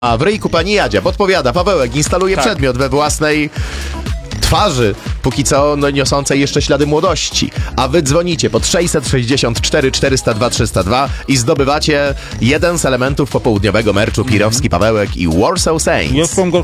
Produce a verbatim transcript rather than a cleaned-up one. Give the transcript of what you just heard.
A w ryjku pani Jadzia podpowiada, Pawełek instaluje Tak. przedmiot we własnej twarzy, póki co no, niosącej jeszcze ślady młodości. A wy dzwonicie pod sześćset sześćdziesiąt cztery czterysta dwa trzysta dwa i zdobywacie jeden z elementów popołudniowego merczu Pirowski, Pawełek i Warsaw Saints. Jestem go